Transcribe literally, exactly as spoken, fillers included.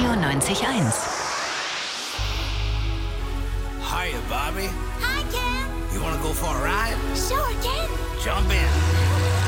Radio neunzig Komma eins. Hiya, Bobby. Hi, Ken. You wanna go for a ride? Sure, Ken. Jump in.